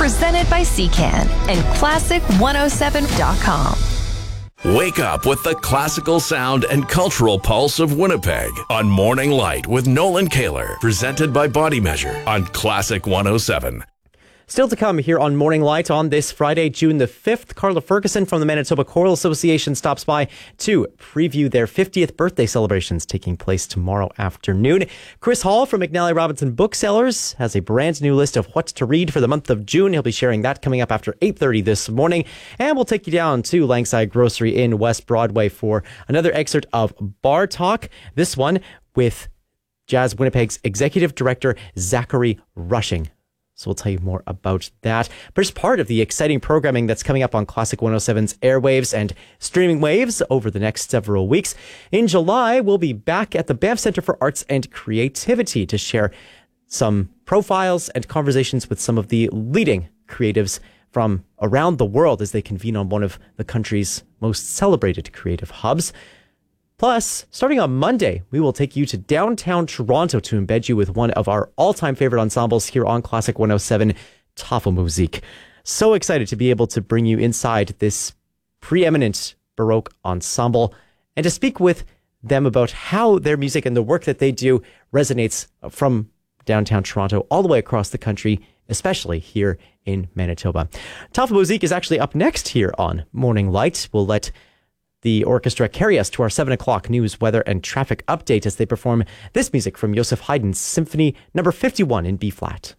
presented by CCAN and Classic107.com. Wake up with the classical sound and cultural pulse of Winnipeg on Morning Light with Nolan Kaler, presented by Body Measure on Classic 107. Still to come here on Morning Light on this Friday, June the 5th, Carla Ferguson from the Manitoba Choral Association stops by to preview their 50th birthday celebrations taking place tomorrow afternoon. Chris Hall from McNally Robinson Booksellers has a brand new list of what to read for the month of June. He'll be sharing that coming up after 8:30 this morning. And we'll take you down to Langside Grocery in West Broadway for another excerpt of Bar Talk. This one with Jazz Winnipeg's Executive Director, Zachary Rushing. So we'll tell you more about that. But as part of the exciting programming that's coming up on Classic 107's airwaves and streaming waves over the next several weeks, in July, we'll be back at the Banff Centre for Arts and Creativity to share some profiles and conversations with some of the leading creatives from around the world as they convene on one of the country's most celebrated creative hubs. Plus, starting on Monday, we will take you to downtown Toronto to embed you with one of our all-time favorite ensembles here on Classic 107, Tafelmusik. So excited to be able to bring you inside this preeminent Baroque ensemble and to speak with them about how their music and the work that they do resonates from downtown Toronto all the way across the country, especially here in Manitoba. Tafelmusik is actually up next here on Morning Light. We'll let the orchestra carry us to our 7 o'clock news, weather, and traffic update as they perform this music from Joseph Haydn's Symphony No. 51 in B-flat.